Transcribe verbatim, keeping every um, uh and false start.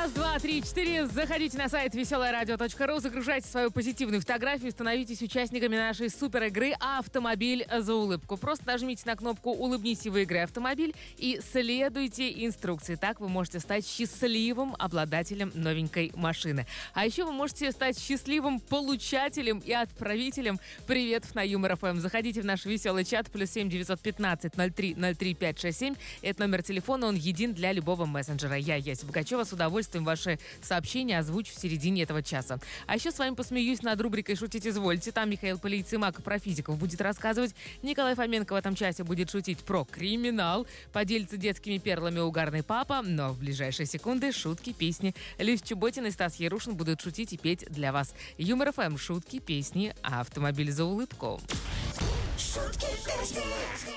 Раз, два, три, четыре. Заходите на сайт веселое радио точка ру, загружайте свою позитивную фотографию, становитесь участниками нашей супер игры «Автомобиль за улыбку». Просто нажмите на кнопку «Улыбнись и выиграй автомобиль» и следуйте инструкции. Так вы можете стать счастливым обладателем новенькой машины. А еще вы можете стать счастливым получателем и отправителем приветов на Юмор ФМ. Заходите в наш веселый чат плюс семь девятьсот пятнадцать ноль три ноль три пять шесть семь. Это номер телефона, он един для любого мессенджера. Я, Яся Богачева, с удовольствием ваши сообщения озвучу в середине этого часа. А еще с вами посмеюсь над рубрикой «Шутить извольте». Там Михаил Полейцемак про физиков будет рассказывать. Николай Фоменко в этом часе будет шутить про криминал. Поделится детскими перлами угарный папа. Но в ближайшие секунды шутки, песни. Люся Чеботина и Стас Ярушин будут шутить и петь для вас. Юмор ФМ, шутки, песни, автомобиль за улыбку. Шутки, песни.